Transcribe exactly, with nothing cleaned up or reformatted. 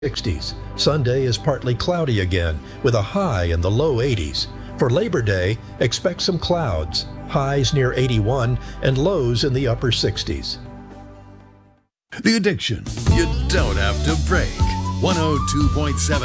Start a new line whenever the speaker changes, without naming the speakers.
sixties. Sunday is partly cloudy again with a high in the low eighties. For Labor Day, expect some clouds, highs near eighty-one and lows in the upper sixties.
The Addiction. You don't have to break. one oh two point seven